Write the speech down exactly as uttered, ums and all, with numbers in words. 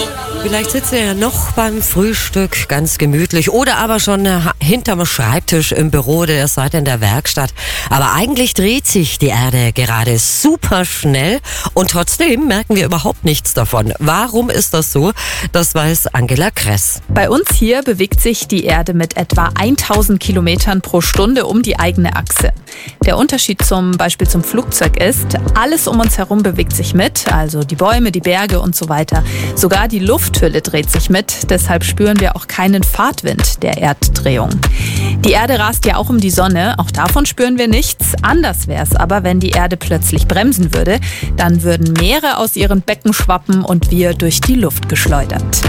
Vielleicht sitzt ihr ja noch beim Frühstück ganz gemütlich oder aber schon hinterm Schreibtisch im Büro oder ihr seid in der Werkstatt. Aber eigentlich dreht sich die Erde gerade super schnell und trotzdem merken wir überhaupt nichts davon. Warum ist das so? Das weiß Angela Kress. Bei uns hier bewegt sich die Erde mit etwa tausend Kilometern pro Stunde um die eigene Achse. Der Unterschied zum Beispiel zum Flugzeug ist, alles um uns herum bewegt sich mit, also die Bäume, die Berge und so weiter. Sogar die Lufthülle dreht sich mit, deshalb spüren wir auch keinen Fahrtwind der Erddrehung. Die Erde rast ja auch um die Sonne, auch davon spüren wir nichts. Anders wäre es aber, wenn die Erde plötzlich bremsen würde, dann würden Meere aus ihren Becken schwappen und wir durch die Luft geschleudert.